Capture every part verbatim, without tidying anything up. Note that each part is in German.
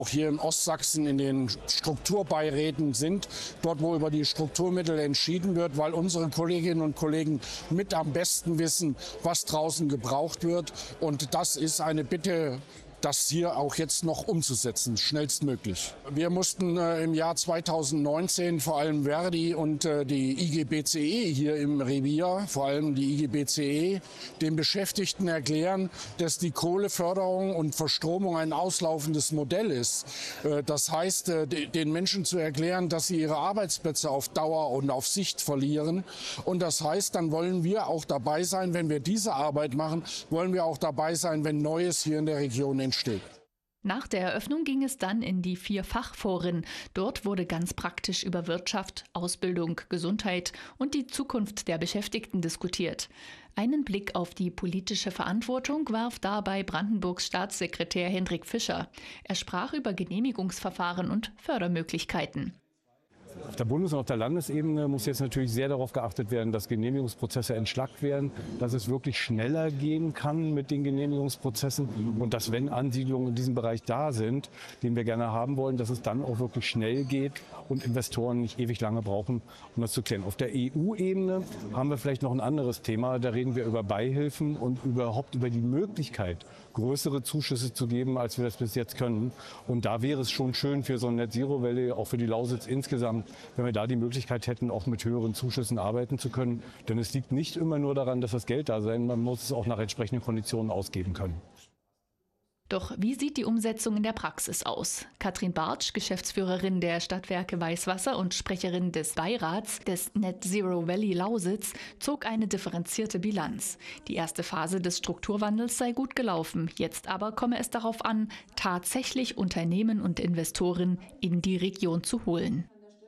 Auch hier in Ostsachsen in den Strukturbeiräten sind, dort wo über die Strukturmittel entschieden wird, weil unsere Kolleginnen und Kollegen mit am besten wissen, was draußen gebraucht wird. Und das ist eine Bitte, das hier auch jetzt noch umzusetzen, schnellstmöglich. Wir mussten äh, im Jahr zweitausendneunzehn vor allem Verdi und äh, die I G B C E hier im Revier, vor allem die I G B C E, den Beschäftigten erklären, dass die Kohleförderung und Verstromung ein auslaufendes Modell ist. Äh, das heißt, äh, den Menschen zu erklären, dass sie ihre Arbeitsplätze auf Dauer und auf Sicht verlieren. Und das heißt, dann wollen wir auch dabei sein, wenn wir diese Arbeit machen, wollen wir auch dabei sein, wenn Neues hier in der Region entsteht. Steht. Nach der Eröffnung ging es dann in die vier Fachforen. Dort wurde ganz praktisch über Wirtschaft, Ausbildung, Gesundheit und die Zukunft der Beschäftigten diskutiert. Einen Blick auf die politische Verantwortung warf dabei Brandenburgs Staatssekretär Hendrik Fischer. Er sprach über Genehmigungsverfahren und Fördermöglichkeiten. Auf der Bundes- und auf der Landesebene muss jetzt natürlich sehr darauf geachtet werden, dass Genehmigungsprozesse entschlackt werden, dass es wirklich schneller gehen kann mit den Genehmigungsprozessen und dass, wenn Ansiedlungen in diesem Bereich da sind, den wir gerne haben wollen, dass es dann auch wirklich schnell geht und Investoren nicht ewig lange brauchen, um das zu klären. Auf der E U-Ebene haben wir vielleicht noch ein anderes Thema. Da reden wir über Beihilfen und überhaupt über die Möglichkeit, größere Zuschüsse zu geben, als wir das bis jetzt können. Und da wäre es schon schön für so eine Net-Zero-Welle, auch für die Lausitz insgesamt, wenn wir da die Möglichkeit hätten, auch mit höheren Zuschüssen arbeiten zu können. Denn es liegt nicht immer nur daran, dass das Geld da sein, man muss es auch nach entsprechenden Konditionen ausgeben können. Doch wie sieht die Umsetzung in der Praxis aus? Katrin Bartsch, Geschäftsführerin der Stadtwerke Weißwasser und Sprecherin des Beirats des Net Zero Valley Lausitz, zog eine differenzierte Bilanz. Die erste Phase des Strukturwandels sei gut gelaufen. Jetzt aber komme es darauf an, tatsächlich Unternehmen und Investoren in die Region zu holen.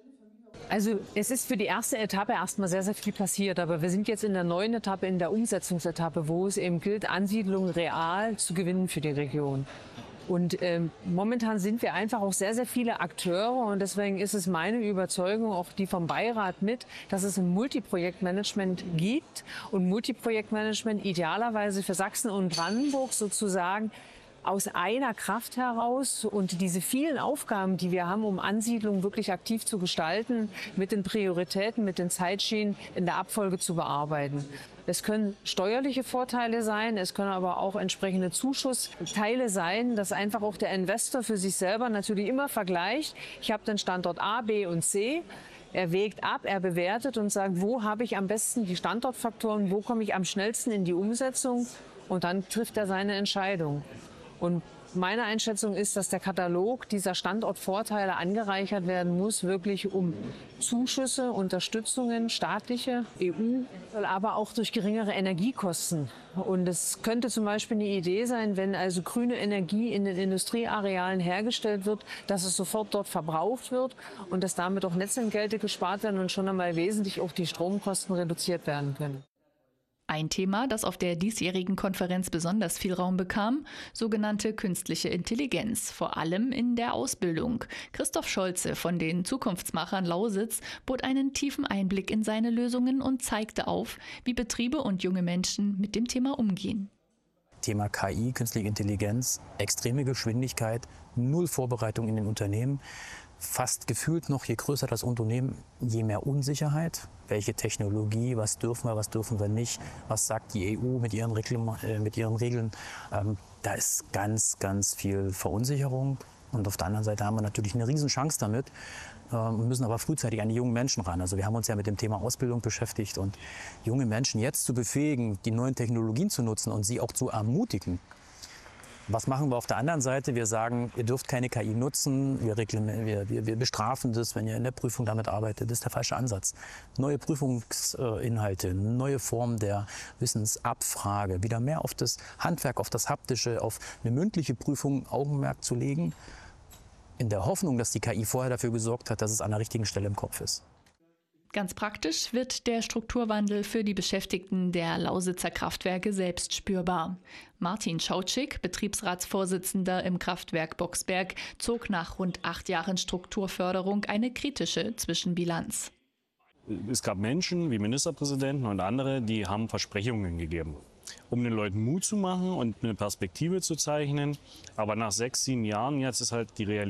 Also es ist für die erste Etappe erstmal sehr, sehr viel passiert. Aber wir sind jetzt in der neuen Etappe, in der Umsetzungsetappe, wo es eben gilt, Ansiedlungen real zu gewinnen für die Region. Und ähm, momentan sind wir einfach auch sehr, sehr viele Akteure. Und deswegen ist es meine Überzeugung, auch die vom Beirat mit, dass es ein Multiprojektmanagement gibt. Und Multiprojektmanagement idealerweise für Sachsen und Brandenburg sozusagen aus einer Kraft heraus und diese vielen Aufgaben, die wir haben, um Ansiedlungen wirklich aktiv zu gestalten, mit den Prioritäten, mit den Zeitschienen in der Abfolge zu bearbeiten. Es können steuerliche Vorteile sein, es können aber auch entsprechende Zuschussteile sein, dass einfach auch der Investor für sich selber natürlich immer vergleicht. Ich habe den Standort A, B und C. Er wägt ab, er bewertet und sagt, wo habe ich am besten die Standortfaktoren, wo komme ich am schnellsten in die Umsetzung, und dann trifft er seine Entscheidung. Und meine Einschätzung ist, dass der Katalog dieser Standortvorteile angereichert werden muss, wirklich um Zuschüsse, Unterstützungen, staatliche, E U, aber auch durch geringere Energiekosten. Und es könnte zum Beispiel eine Idee sein, wenn also grüne Energie in den Industriearealen hergestellt wird, dass es sofort dort verbraucht wird und dass damit auch Netzentgelte gespart werden und schon einmal wesentlich auch die Stromkosten reduziert werden können. Ein Thema, das auf der diesjährigen Konferenz besonders viel Raum bekam, sogenannte künstliche Intelligenz, vor allem in der Ausbildung. Christoph Scholze von den Zukunftsmachern Lausitz bot einen tiefen Einblick in seine Lösungen und zeigte auf, wie Betriebe und junge Menschen mit dem Thema umgehen. Thema K I, künstliche Intelligenz, extreme Geschwindigkeit, null Vorbereitung in den Unternehmen. Fast gefühlt noch, je größer das Unternehmen, je mehr Unsicherheit. Welche Technologie, was dürfen wir, was dürfen wir nicht, was sagt die E U mit ihren Regeln. Äh, mit ihren Regeln. Ähm, da ist ganz, ganz viel Verunsicherung. Und auf der anderen Seite haben wir natürlich eine Riesenchance damit ähm, und müssen aber frühzeitig an die jungen Menschen ran. Also wir haben uns ja mit dem Thema Ausbildung beschäftigt, und junge Menschen jetzt zu befähigen, die neuen Technologien zu nutzen und sie auch zu ermutigen. Was machen wir auf der anderen Seite? Wir sagen, ihr dürft keine K I nutzen, wir, wir, wir, wir bestrafen das, wenn ihr in der Prüfung damit arbeitet. Das ist der falsche Ansatz. Neue Prüfungsinhalte, neue Formen der Wissensabfrage, wieder mehr auf das Handwerk, auf das Haptische, auf eine mündliche Prüfung Augenmerk zu legen, in der Hoffnung, dass die K I vorher dafür gesorgt hat, dass es an der richtigen Stelle im Kopf ist. Ganz praktisch wird der Strukturwandel für die Beschäftigten der Lausitzer Kraftwerke selbst spürbar. Martin Schautschik, Betriebsratsvorsitzender im Kraftwerk Boxberg, zog nach rund acht Jahren Strukturförderung eine kritische Zwischenbilanz. Es gab Menschen wie Ministerpräsidenten und andere, die haben Versprechungen gegeben, um den Leuten Mut zu machen und eine Perspektive zu zeichnen. Aber nach sechs, sieben Jahren, jetzt ist halt die Realität